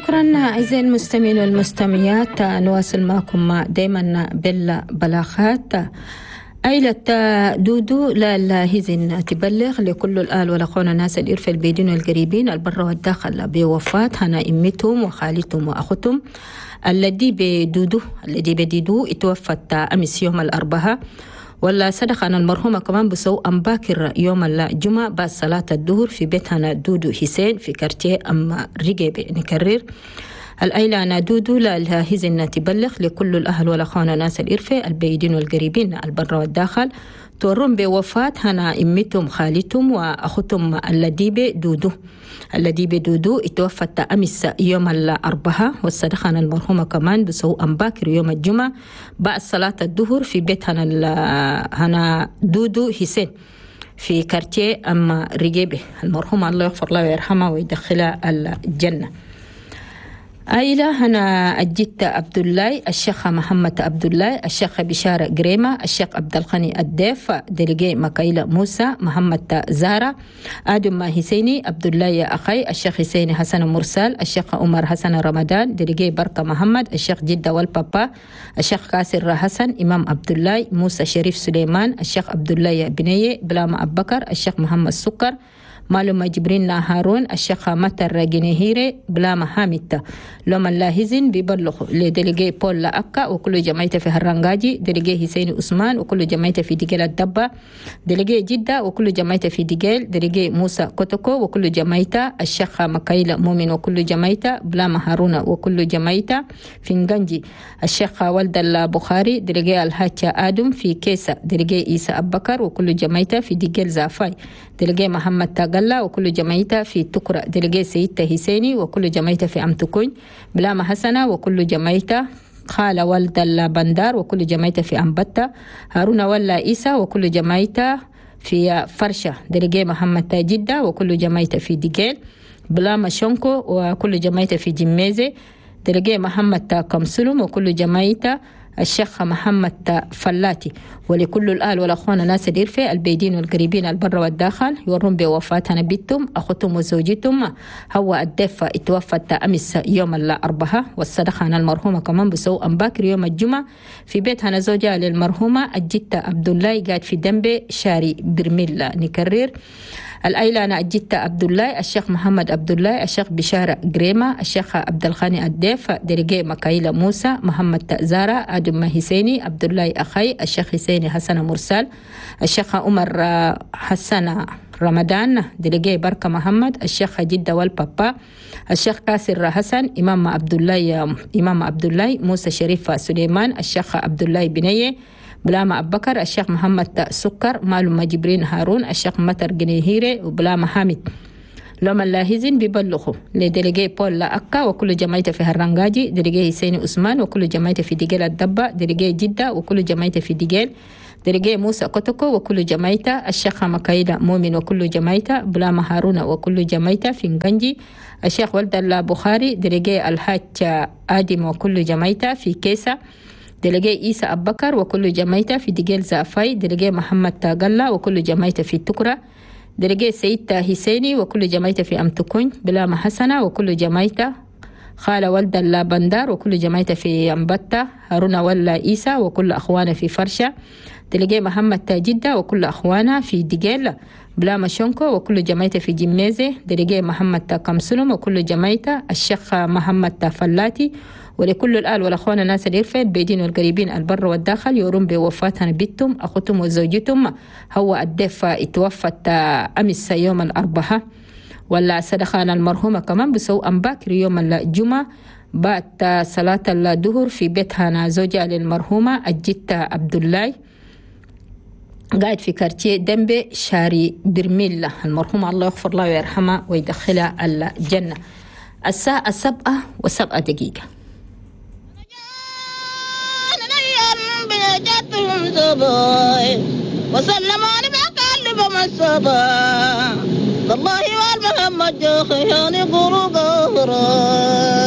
شكرا أعزائي المستمعين والمستمعات. نواصل معكم دائما بالبلاغات. عائلة دودو لا هزن تبلغ لكل الآل والأخوان الناس الإرث البيدين والقريبين البر والداخل بوفاة هنا إمتهم وخالتهم وأختهم الذي بدودو اتوفت أمس يوم الأربعاء، ولا صدق أن المرحومة كمان بسو أم باكر يوم الجمعة بعد صلاة الظهر في بيت هنا دودو حسين في كارتيه أم رقيبة. نكرر الأيلة أنا دودو لا هزن تبلغ لكل الأهل والأخوان ناس الإرفة البعيدين والقريبين البر والداخل تورون بوفاة هنا إمتهم خالتهم وأختهم الذي بدودو اتوفت أمس يوم الأربعاء، والصدقة أنا المرحومة كمان بسو أم باكر يوم الجمعة بعد صلاة الظهر في بيت هنا دودو حسين في كارتيه أم رقيبة. المرحومة الله يغفر له ويرحمه ويدخلها الجنة. عائلة هنا الجدة عبد الله، الشيخ محمد عبد الله، الشيخ بشارة قريمة، الشيخ عبد الغني الديف، دليجي مكايلة موسى، محمد زهرة، آدم حسيني، عبد الله يا أخي، الشيخ حسين حسن مرسال، الشيخ عمر حسن رمضان، دليجي بركة محمد، الشيخ جدة والبابا، الشيخ كاسر حسن، إمام عبد الله، موسى شريف سليمان، الشيخ عبد الله يا بنية، بلام أبو بكر، الشيخ محمد سكر، معلومة جبرين هارون، الشيخ متر جنيهيري، بلام حامد. لما اللاهزين بيبلغوا لدليجي بول لأكا وكل جماعته في هرنغاجي، دليجي حسين عثمان وكل جماعته في ديجيل الدبة، دليجي جدة وكل جماعته في ديجيل، دليجي موسى كوتوكو وكل جماعته، الشيخ مكايلة مؤمن وكل جماعته، بلام هارون وكل جماعته في نغنجي، الشيخ ولد البخاري، دليجي الحاج آدم في كيسة، دليجي إيسى أبو بكر وكل جماعته في ديجيل زافاي، دليجي محمد تاغلا وكل جماعته في تكرة، دليجي سيدة حسيني وكل جماعته في أمتكون، بلام حسنة وكل جماعته، خالة والد البندار وكل جماعته في أنبتة، هارون ولا إيسى وكل جماعته في فرشة، دليجي محمد جدة وكل جماعته في ديجيل، بلام شونكو وكل جماعته في جميزة، دليجي محمد كمسلم وكل جماعته، الشيخ محمد فلاتي، ولكل الآل والأخوان ناس الإرفة البيدين والقريبين البر والداخل يورون بوفاتنا بيتهم أختهم وزوجتهم هو الدفة اتوفت أمس يوم الأربعاء، والصدقة عن المرحومة كمان بسو أم باكر يوم الجمعة في بيتها زوجها للمرحومة الجدة عبد الله قاعد في دنبه شاري برميل. نكرر الأيلة أنا الجدة عبد الله، الشيخ محمد عبد الله، الشيخ بشارة قريمة، الشيخ عبد الغني الديف، دليجي مكايلة موسى، محمد زارة، آدم حسيني، عبد الله أخي، الشيخ حسين حسن مرسال، الشيخ عمر حسن رمضان، دليجي بركة محمد، الشيخ جدة والبابا، الشيخ كاسر حسن، إمام عبد الله، موسى شريف سليمان، الشيخ عبد الله بنية، بلام أبو بكر، الشيخ محمد سكر، معلومة جبرين هارون، الشيخ متر جنيهيري وبلام حامد. لما اللاهزين بيبلغوا لدليجي بول لأكا وكل جماعته في هرنغاجي، دليجي حسين عثمان وكل جماعته في ديجيل الدبة، دليجي جدة وكل جماعته في ديجيل، دليجي موسى كوتوكو وكل جماعته، الشيخ مكايلة مؤمن وكل جماعته، بلام هارون وكل جماعته في نغنجي، الشيخ ولد البخاري، دليجي الحاج آدم وكل جماعته في كيسة، دليجي إيسى أبو بكر وكل جماعته في ديجيل زافاي، دليجي محمد تاغلا وكل جماعته في تكرة، دليجي سيدة حسيني وكل جماعته في أمتكون، بلام حسنة وكل جماعته، خالة والد البندار وكل جماعته في أنبتة، هارون ولا إيسى وكل أخوانا في فرشة، دليجي محمد جدة وكل أخوانا في ديجيل، بلام شونكو وكل جماعته في جميزة، دليجي محمد كمسلم وكل جماعته، الشيخ محمد فلاتي، ولكل الآل والأخوان الناس الإرفة البيدين والقريبين البر والداخل يورون بوفاتنا بيتهم أختهم وزوجتهم هو الدفة اتوفت أمس يوم الأربعاء، ولا صدقنا المرحومة كمان بسو أم باكر يوم الجمعة بعد صلاة الظهر في بيتها زوجها للمرحومة الجدة عبد الله قاعد في كارتيه دنبه شاري برميل. المرحومة الله يغفر له ويرحمه ويدخلها الجنة. الساعة 7:07. وسلم على بقلب مصبا والله والمحمد خياني قرقورا